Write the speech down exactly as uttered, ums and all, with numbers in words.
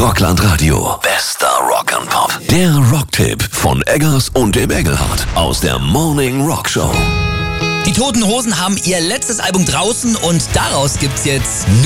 Rockland Radio. Bester Rock and Pop. Der Rocktipp von Eggers und dem Engelhardt aus der Morning Rock Show. Die Toten Hosen haben ihr letztes Album draußen und daraus gibt's jetzt